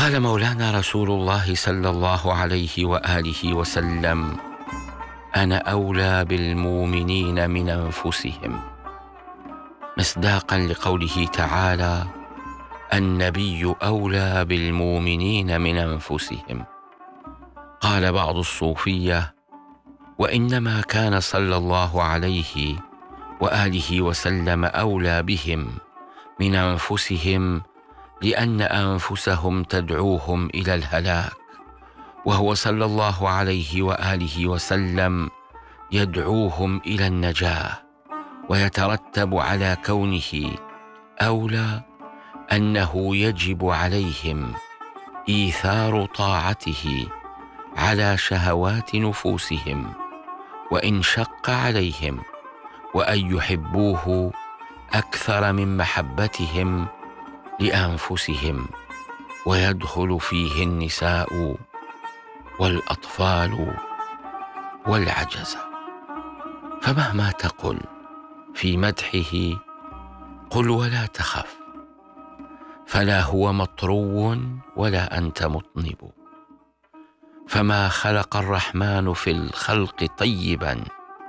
قال مولانا رسول الله صلى الله عليه وآله وسلم: أنا أولى بالمؤمنين من أنفسهم، مصداقا لقوله تعالى: النبي أولى بالمؤمنين من أنفسهم. قال بعض الصوفية: وإنما كان صلى الله عليه وآله وسلم أولى بهم من أنفسهم لأن أنفسهم تدعوهم إلى الهلاك، وهو صلى الله عليه وآله وسلم يدعوهم إلى النجاة. ويترتب على كونه أولى أنه يجب عليهم إيثار طاعته على شهوات نفوسهم، وإن شق عليهم، وأن يحبوه أكثر من محبتهم لأنفسهم، ويدخل فيه النساء والأطفال والعجزة. فمهما تقل في مدحه قل ولا تخف، فلا هو مطرو ولا أنت مطنب. فما خلق الرحمن في الخلق طيبا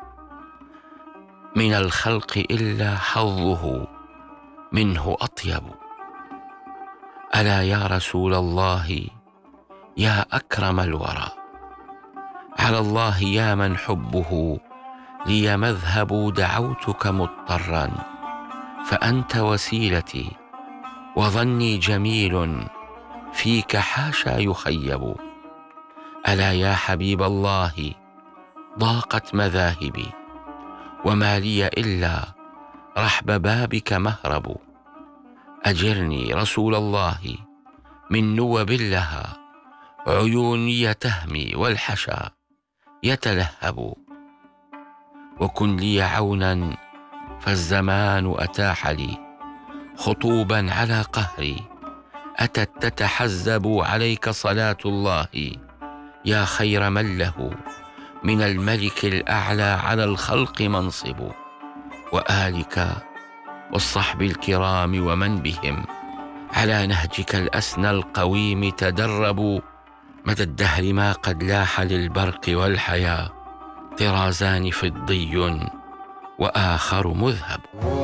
من الخلق إلا حظه منه أطيب. ألا يا رسول الله يا أكرم الورى، على الله يا من حبه لي مذهب، دعوتك مضطرا فأنت وسيلتي، وظني جميل فيك حاشا يخيب. ألا يا حبيب الله ضاقت مذاهبي، وما لي إلا رحب بابك مهرب. أجرني رسول الله من نوب لها عيوني تهمي والحشا يتلهب. وكن لي عونا فالزمان أتاح لي خطوبا على قهري، أتت تتحزب عليك صلاة الله يا خير من له من الملك الأعلى على الخلق منصب. وآلك والصحب الكرام ومن بهم على نهجك الأسنى القويم تدربوا. مدى الدهر ما قد لاح للبرق والحياة طرازان فضي وآخر مذهب.